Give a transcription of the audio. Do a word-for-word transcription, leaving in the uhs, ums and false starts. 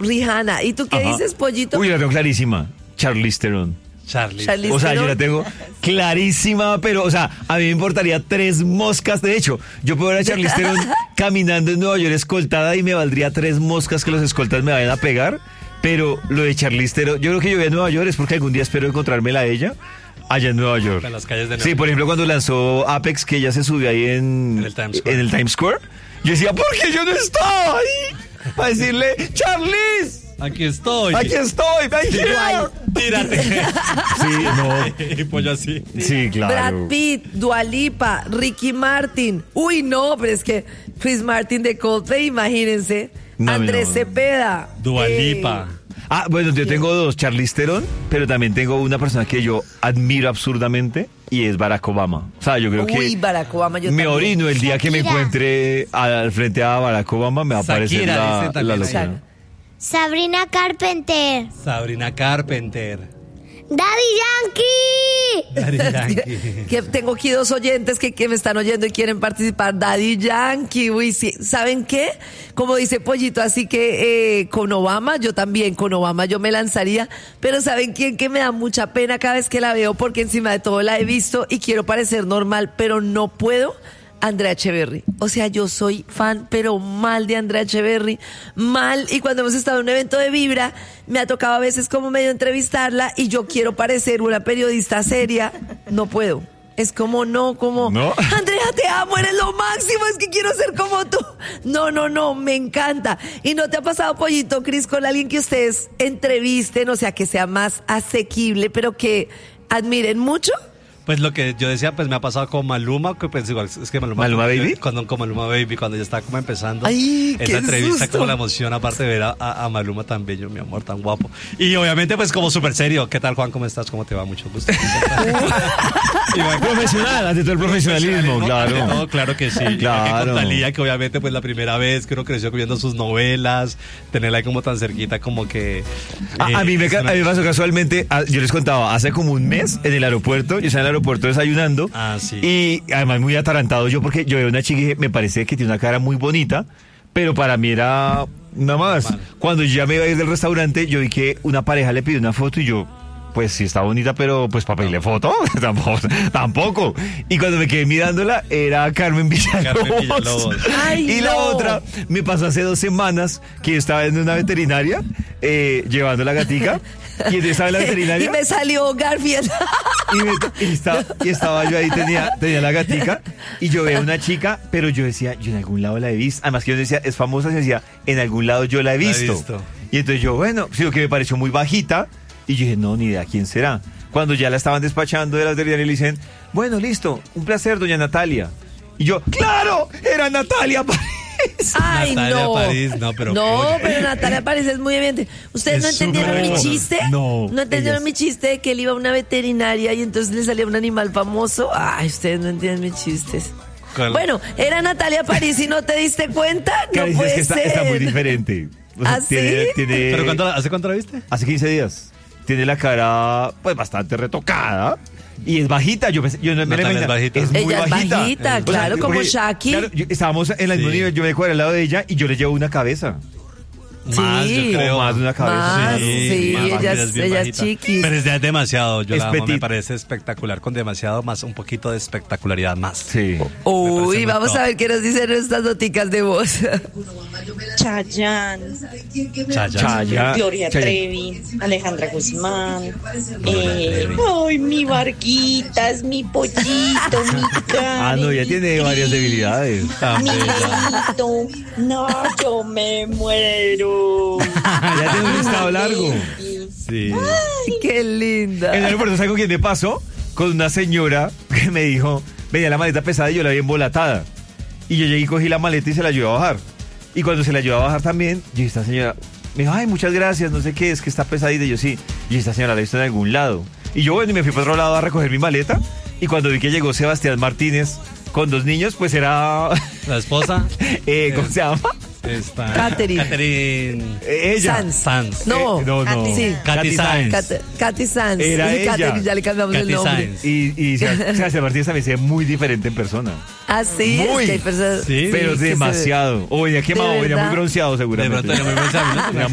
Rihanna. ¿Y tú qué Ajá. dices, Pollito? Uy, la tengo clarísima. Charlize Theron. Charlie. Charlize O sea, yo Theron. la tengo clarísima, pero, o sea, a mí me importaría tres moscas. De hecho, yo puedo ver a Charlize Theron caminando en Nueva York escoltada y me valdría tres moscas que los escoltas me vayan a pegar. Pero lo de Charlize Theron, yo creo que yo voy a Nueva York es porque algún día espero encontrármela a ella allá en Nueva York. En las calles de Nueva Sí, York. por ejemplo, cuando lanzó Apex, que ella se subió ahí en, En el Times Square. en el Times Square, yo decía, ¿por qué yo no estaba ahí? Para decirle, Charlize, Aquí estoy. aquí estoy, ven here. Tírate. Sí, no. Y pollo así. Sí, claro. Brad Pitt, Dua Lipa, Ricky Martin. Uy, no, pero es que Chris Martin de Coldplay, imagínense. No, Andrés no. Cepeda. Dua eh, Lipa. Ah, bueno, yo tengo dos, Charlize Theron, pero también tengo una persona que yo admiro absurdamente y es Barack Obama. O sea, yo creo que Uy, Barack Obama, yo me también. orino el día que me Shakira. encuentre al frente a Barack Obama, me va a parecer Shakira, la, dice la también. locura. Sabrina Carpenter. Sabrina Carpenter. Daddy Yankee. Daddy Yankee. Que tengo aquí dos oyentes que, que me están oyendo y quieren participar. Daddy Yankee, uy, sí. ¿Saben qué? Como dice Pollito, así que eh, con Obama, yo también, con Obama yo me lanzaría. Pero ¿saben quién? Que me da mucha pena cada vez que la veo porque encima de todo la he visto y quiero parecer normal, pero no puedo. Andrea Echeverry. O sea, yo soy fan, pero mal de Andrea Echeverry. Mal. Y cuando hemos estado en un evento de Vibra, me ha tocado a veces como medio entrevistarla y yo quiero parecer una periodista seria. No puedo. Es como no, como... ¿No? Andrea, te amo, eres lo máximo, es que quiero ser como tú. No, no, no, me encanta. ¿Y no te ha pasado, Pollito, Cris, con alguien que ustedes entrevisten, o sea, que sea más asequible, pero que admiren mucho? Pues lo que yo decía, pues me ha pasado con Maluma, que pues igual es que Maluma... ¿Maluma Baby? Cuando, con Maluma Baby, cuando ya estaba como empezando. Ay, qué esa entrevista, susto. como la emoción, aparte de ver a, a, a Maluma tan bello, mi amor, tan guapo. Y obviamente, pues como súper serio. ¿Qué tal, Juan? ¿Cómo estás? ¿Cómo te va? Mucho gusto. Igual profesional, ante todo el profesionalismo, claro. No, claro que sí. Igual que Claro. con Thalía, que obviamente pues la primera vez que uno creció viendo sus novelas, tenerla ahí como tan cerquita, como que... A, eh, a mí me, es ca- una- a mí me pasó casualmente, a- yo les contaba, hace como un mes en el aeropuerto, yo estaba en el aeropuerto desayunando Ah, sí. y además muy atarantado yo porque yo veo una chica y dije, me parece que tiene una cara muy bonita, pero para mí era nada más. Vale. Cuando yo ya me iba a ir del restaurante, yo vi que una pareja le pidió una foto y yo... Pues sí está bonita, pero pues para pedirle foto, tampoco, tampoco. Y cuando me quedé mirándola, era Carmen Villalobos. Carmen Villalobos. Ay, y la no. otra, me pasó hace dos semanas que yo estaba en una veterinaria, eh, llevando la gatica, y entonces estaba en la veterinaria. Y me salió Garfield. Y, me- y estaba, y estaba yo ahí, tenía, tenía la gatica, y yo veía una chica, pero yo decía, yo en algún lado la he visto. Además que yo decía, es famosa, y decía, en algún lado yo la he La he visto. visto. Y entonces yo, bueno, sino que me pareció muy bajita, y yo dije, no, ni idea quién será. Cuando ya la estaban despachando de la veterinaria, le dicen, bueno, listo, un placer, doña Natalia. Y yo, ¡claro! Era Natalia París. Ay, Natalia no. París, no, pero No, oye. pero Natalia París es muy evidente. ¿Ustedes no Es entendieron súper mi bueno. chiste? No, ¿No entendieron ellas- mi chiste de que él iba a una veterinaria y entonces le salía un animal famoso? Ay, ustedes no entienden mis chistes. ¿Cuál? Bueno, era Natalia París y no te diste cuenta. No Caricia, puede es que está, ser. está muy diferente. O sea, ¿Ah, sí? tiene, tiene- ¿Pero cuánto, hace cuánto la viste? Hace quince días. Tiene la cara, pues, bastante retocada. Y es bajita, yo, pensé- yo no me la Natalia es imaginaba. bajita. Es muy Ella es bajita. bajita, O sea, claro, como porque, Shaki. claro, yo- estábamos en el mismo Sí. nivel, yo me dejo al lado de ella y yo le llevo una cabeza. Más, Sí. yo creo. O más de una cabeza. Más, sí, más ella bajita, es- bien ella es bajita. chiquis. Pero es, ya es demasiado. Yo Es la amo, me petit. parece espectacular. Con demasiado más, un poquito de espectacularidad más. Sí. Uy, Me parece vamos muy a ver qué nos dicen nuestras noticas de voz. Chayanne, Chaya. Chaya. Gloria Chaya. Trevi, Alejandra Guzmán, eh, ay, mi Varguitas, mi pollito, mi Karen, Ah, no, ya tiene varias debilidades. Tan mi bella. Leito, no, yo me muero. Ya tiene un listado largo. Sí. Qué linda. En el aeropuerto, ¿sabes con quién me pasó? Con una señora que me dijo, venía la maleta pesada y yo la vi embolatada. Y yo llegué y cogí la maleta y se la ayudé a bajar. Y cuando se la ayudó a bajar también, yo esta señora me dijo, ay, muchas gracias, no sé qué, es que está pesadita. Y yo, sí. Y esta señora la he visto en algún lado. Y yo, bueno, y me fui para otro lado a recoger mi maleta. Y cuando vi que llegó Sebastián Martínez con dos niños, pues era... La esposa. eh, ¿Cómo se llama? Está. Catherine. Catherine. Eh, Ella. Sanz. Sanz. No, Eh, no, no. Sí. Katy Sainz. Kat- Katy Sanz. Era Sí, ella. Catherine, ya le cambiamos el Katy nombre. Sainz. Y, y Sebastián Martínez también se ve muy diferente en persona. Así es Muy. que hay personas. Sí. Pero que se ve- demasiado. O venía quemado, ¿De venía muy verdad? bronceado De seguramente. pronto yo me pensaba, ¿no? Venía